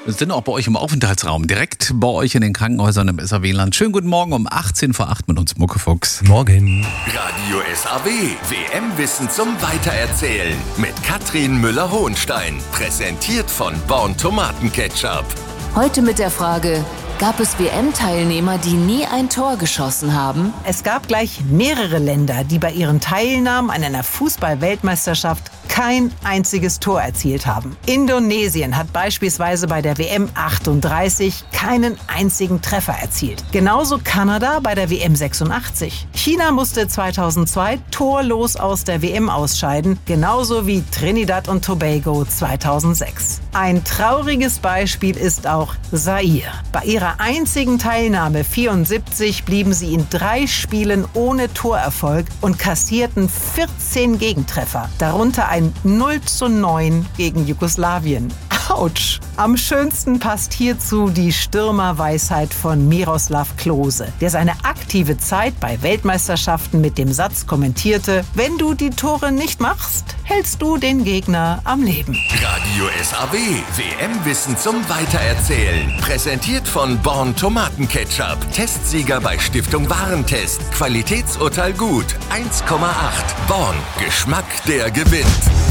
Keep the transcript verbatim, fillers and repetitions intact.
sind auch bei euch im Aufenthaltsraum, direkt bei euch in den Krankenhäusern im S A W-Land. Schönen guten Morgen um achtzehn vor acht mit uns Muckefuchs. Morgen. Radio S A W, W M-Wissen zum Weitererzählen mit Katrin Müller-Hohenstein. Präsentiert von Born Tomatenketchup. Heute mit der Frage: Gab es W M-Teilnehmer, die nie ein Tor geschossen haben? Es gab gleich mehrere Länder, die bei ihren Teilnahmen an einer Fußball-Weltmeisterschaft kein einziges Tor erzielt haben. Indonesien hat beispielsweise bei der W M achtunddreißig keinen einzigen Treffer erzielt. Genauso Kanada bei der W M sechsundachtzig. China musste zweitausendzwei torlos aus der W M ausscheiden, genauso wie Trinidad und Tobago zweitausendsechs. Ein trauriges Beispiel ist auch Zaire. Bei ihrer einzigen Teilnahme vierundsiebzig blieben sie in drei Spielen ohne Torerfolg und kassierten vierzehn Gegentreffer, darunter ein null zu neun gegen Jugoslawien. Autsch! Am schönsten passt hierzu die Stürmerweisheit von Miroslav Klose, der seine aktive Zeit bei Weltmeisterschaften mit dem Satz kommentierte: Wenn du die Tore nicht machst, hältst du den Gegner am Leben. Radio S A W, W M-Wissen zum Weitererzählen. Präsentiert von Born Tomatenketchup. Testsieger bei Stiftung Warentest. Qualitätsurteil gut. eins Komma acht. Born. Geschmack, der gewinnt.